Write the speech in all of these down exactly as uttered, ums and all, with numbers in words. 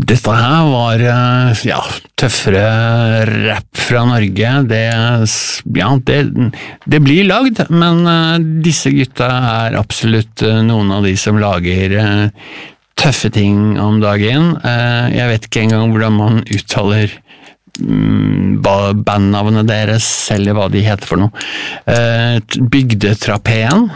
Dette her var ja, tøffere rap fra Norge. Det, ja, det, det blir lagd, men disse gutta er absolutt noen av de som lager tøffe ting om dagen. Jeg vet ikke engang hvordan man uttaler bandnavnet deres, eller hva de heter for noe. Bygdetrapeen.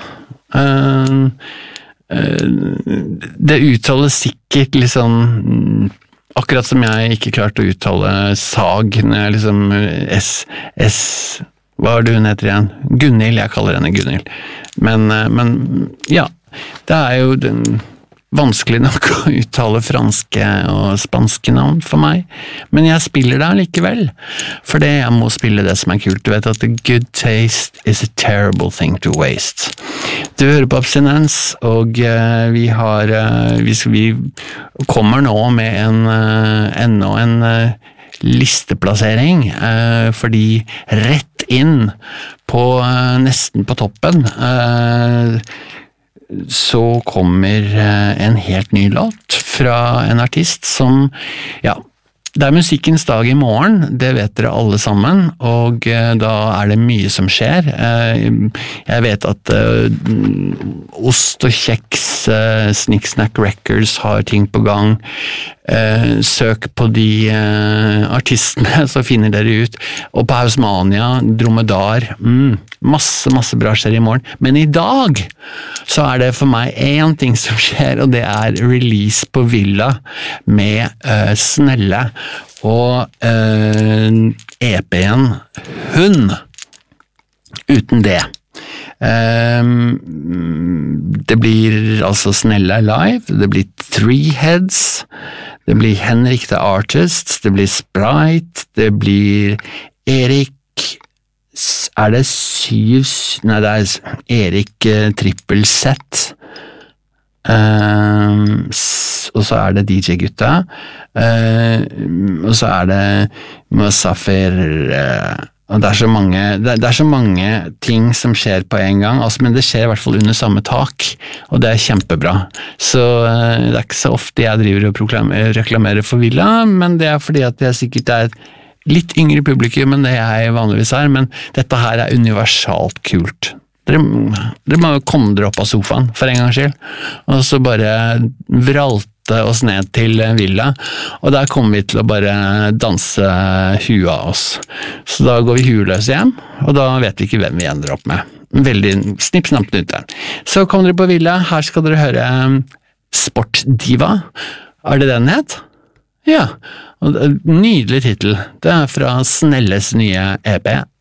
Det uttales sikkert liksom akkurat som jeg ikke klarte å uttale sag når jeg liksom S, S hva er det hun heter igjen? Gunhild, jeg kaller henne Gunhild men, men ja det er jo den vanskelig nok å uttale franske og spanske navn for meg, men jeg spiller det likevel, for det jeg må spille det som er kult. Du vet at a good taste is a terrible thing to waste. Du hører på Abstinens, og uh, vi har, uh, vi, vi kommer nå med en, uh, enda en uh, listeplassering, uh, fordi rett inn på uh, nesten på toppen, uh, så kommer en helt ny låt fra en artist som, ja, det er musikkens dag i morgen, det vet dere alle sammen, og da er det mye som skjer. Jeg vet at Ost og Kjeks, Snicksnack Records har ting på gang. Søk på de artistene, så finner dere ut. Og på Hausmania, Dromedar, mm, masse, masse bra skjer i morgen. Men i dag så er det for meg en ting som skjer, og det er release på Villa med uh, Snelle og uh, E P-en Hun uten det. Um, det blir altså Snelle live, det blir Three Heads, det blir Henrik the Artist, det blir Sprite, det blir Erik, er det syv, nei det er Erik uh, trippel sett, um, og så er det D J-gutta, uh, og så er det Musafir, uh, og det er så mange, det er, det er så mange ting som skjer på en gang, altså, men det skjer i hvert fall under samme tak, og det er kjempebra. Så uh, det er ikke så ofte jeg driver og proklamer, reklamerer for Villa, men det er fordi at jeg sikkert er litt yngre publikum enn det jeg vanligvis er, men dette her er universalt kult. Dere, dere må komme dere opp av sofaen for en gangs skyld, og så bare vralte oss ned til Villa, og der kommer vi til å bare danse huet av oss. Så da går vi hueløse hjem, og da vet vi ikke hvem vi ender opp med. Veldig snipp-snapp ut der. Så kommer dere på Villa, her skal dere høre Sportdiva. Er det den het? Ja, nydelig titel. Det er fra Snelles nye E P